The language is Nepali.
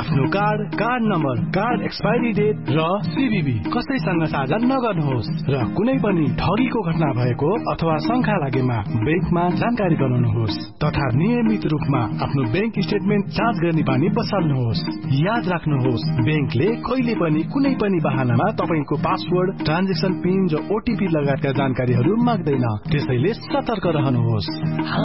आफ्नो card number, card expiry date र सीवीवी कसैसँग साझा नगर्नुहोस् र कुनै पनि ठगीको घटना भएको अथवा शंका लागेमा बैंकमा जानकारी गराउनुहोस् तथा नियमित रूपमा आफ्नो बैंक स्टेटमेन्ट जाँच गर्ने बानी बसाल्नुहोस्। याद राख्नुहोस्, बैंकले कहिले पनि कुनै पनि बहानामा तपाईको पासवर्ड, ट्रान्जेक्सन पिन र ओटीपी लगायतका जानकारीहरू माग्दैन। त्यसैले सतर्क रहनुहोस्।